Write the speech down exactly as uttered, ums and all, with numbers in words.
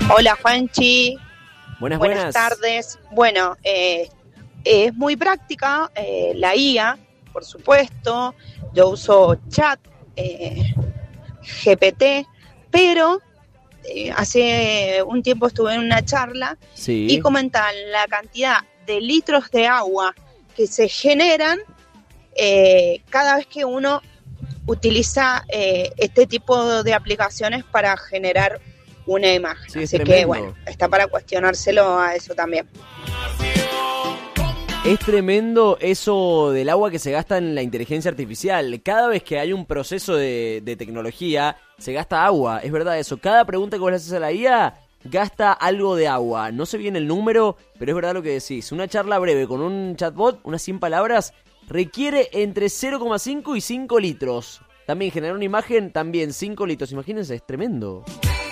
Hola Juanchi. Buenas, buenas. buenas. tardes. Bueno, eh, es muy práctica eh, la I A, por supuesto. Yo uso chat, eh, G P T, pero eh, hace un tiempo estuve en una charla Sí. y comentaban la cantidad de litros de agua que se generan eh, cada vez que uno utiliza eh, este tipo de aplicaciones para generar una imagen. Sí, es Así tremendo. que bueno, está para cuestionárselo a eso también. Es tremendo eso del agua que se gasta en la inteligencia artificial. Cada vez que hay un proceso de, de tecnología, se gasta agua. Es verdad eso. Cada pregunta que vos le haces a la I A gasta algo de agua. No sé bien el número, pero es verdad lo que decís. Una charla breve con un chatbot, unas cien palabras, requiere entre cero coma cinco y cinco litros. También generar una imagen, también cinco litros. Imagínense, es tremendo.